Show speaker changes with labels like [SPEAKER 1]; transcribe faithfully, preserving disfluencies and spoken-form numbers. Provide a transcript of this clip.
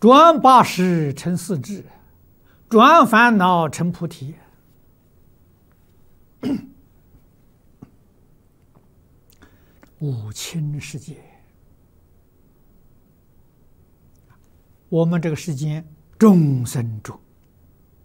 [SPEAKER 1] 转八识成四智，转烦恼成菩提。五清世界，我们这个世间众生住，